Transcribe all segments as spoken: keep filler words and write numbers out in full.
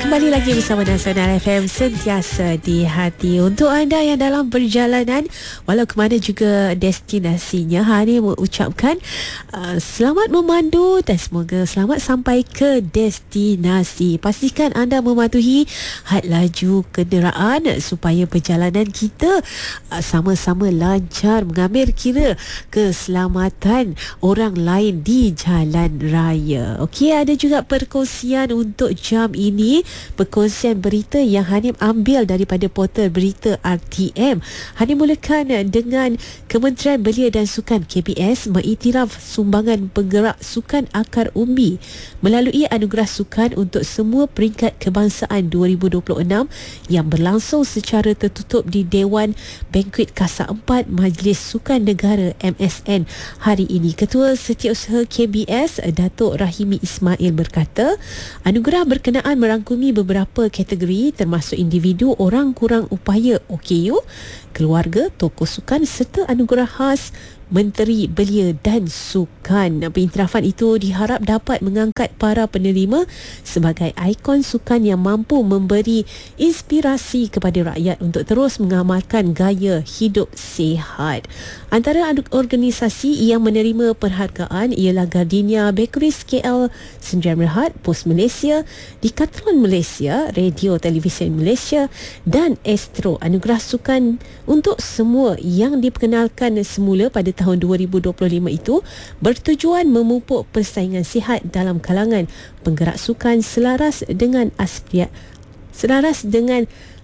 Kembali lagi bersama Nasional F M, sentiasa di hati. Untuk anda yang dalam perjalanan, walau ke mana juga destinasinya, hari ini mengucapkan uh, selamat memandu dan semoga selamat sampai ke destinasi. Pastikan anda mematuhi had laju kenderaan supaya perjalanan kita uh, sama-sama lancar, mengambil kira keselamatan orang lain di jalan raya. Okey, ada juga perkongsian untuk jam ini. Perkongsian berita yang Hanim ambil daripada portal berita R T M. Hanim mulakan dengan Kementerian Belia dan Sukan K B S mengiktiraf sumbangan penggerak sukan akar umbi melalui anugerah sukan untuk semua peringkat kebangsaan dua ribu dua puluh enam yang berlangsung secara tertutup di Dewan Bankuet Kasar empat Majlis Sukan Negara M S N hari ini. Ketua Setiausaha K B S Datuk Rahimi Ismail berkata, anugerah berkenaan merangkumi beberapa kategori termasuk individu orang kurang upaya O K U, keluarga, tokoh sukan serta anugerah khas Menteri Belia dan Sukan. Pengiktirafan itu diharap dapat mengangkat para penerima sebagai ikon sukan yang mampu memberi inspirasi kepada rakyat untuk terus mengamalkan gaya hidup sihat. Antara organisasi yang menerima penghargaan ialah Gardenia Bakeries K L, Sdn Bhd, Pos Malaysia, Decathlon Malaysia, Radio Television Malaysia dan Astro. Anugerah sukan untuk semua yang diperkenalkan semula pada tahun dua ribu dua puluh lima itu bertujuan memupuk persaingan sihat dalam kalangan penggerak sukan selaras dengan aspirasi selaras dengan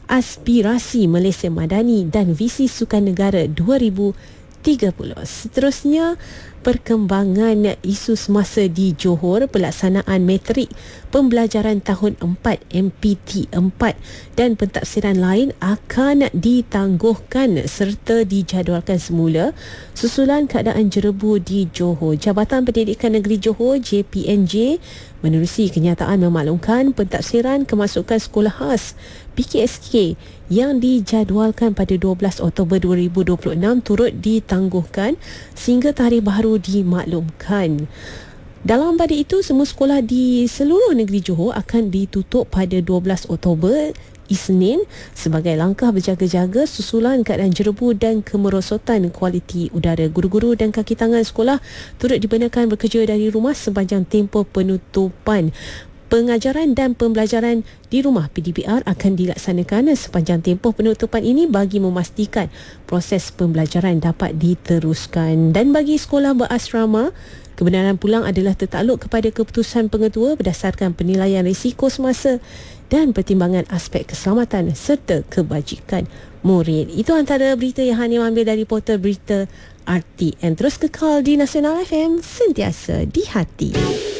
aspirasi Malaysia Madani dan visi sukan negara dua ribu tiga puluh. Seterusnya, perkembangan isu semasa di Johor, pelaksanaan matrik pembelajaran tahun empat M P T empat dan pentafsiran lain akan ditangguhkan serta dijadualkan semula susulan keadaan jerebu di Johor. Jabatan Pendidikan Negeri Johor J P N J menerusi kenyataan memaklumkan pentafsiran kemasukan sekolah khas P K S K yang dijadualkan pada dua belas Oktober dua ribu dua puluh enam turut ditangguhkan sehingga tarikh baru dimaklumkan. Dalam pada itu, semua sekolah di seluruh negeri Johor akan ditutup pada dua belas Oktober Isnin sebagai langkah berjaga-jaga susulan keadaan jerebu dan kemerosotan kualiti udara. Guru-guru dan kaki tangan sekolah turut dibenarkan bekerja dari rumah sepanjang tempoh penutupan. Pengajaran dan pembelajaran di rumah P D B R akan dilaksanakan sepanjang tempoh penutupan ini bagi memastikan proses pembelajaran dapat diteruskan. Dan bagi sekolah berasrama, kebenaran pulang adalah tertakluk kepada keputusan pengetua berdasarkan penilaian risiko semasa dan pertimbangan aspek keselamatan serta kebajikan murid. Itu antara berita yang Hanim ambil dari portal berita R T M. Terus kekal di Nasional F M, sentiasa di hati.